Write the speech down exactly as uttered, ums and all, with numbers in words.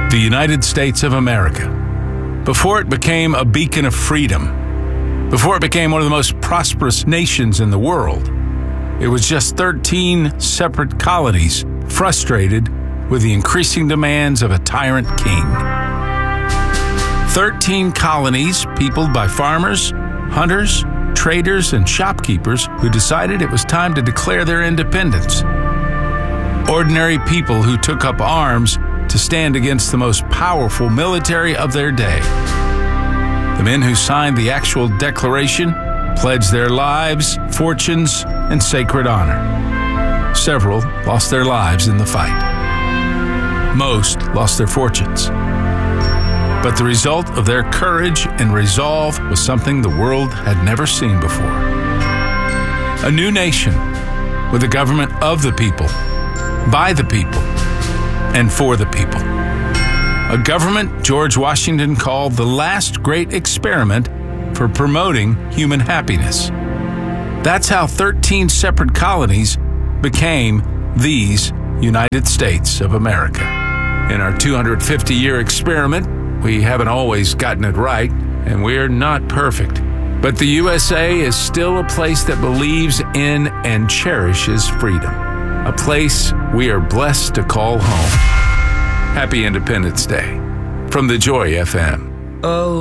the United States of America. Before it became a beacon of freedom, before it became one of the most prosperous nations in the world, it was just thirteen separate colonies frustrated with the increasing demands of a tyrant king. Thirteen colonies peopled by farmers, hunters, traders, and shopkeepers who decided it was time to declare their independence. Ordinary people who took up arms to stand against the most powerful military of their day. The men who signed the actual declaration pledged their lives, fortunes, and sacred honor. Several lost their lives in the fight. Most lost their fortunes. But the result of their courage and resolve was something the world had never seen before. A new nation with a government of the people, by the people, and for the people. A government George Washington called the last great experiment for promoting human happiness. That's how thirteen separate colonies became these United States of America. In our two hundred fifty year experiment, we haven't always gotten it right, and we're not perfect. But the U S A is still a place that believes in and cherishes freedom. A place we are blessed to call home. Happy Independence Day from the Joy F M. Oh.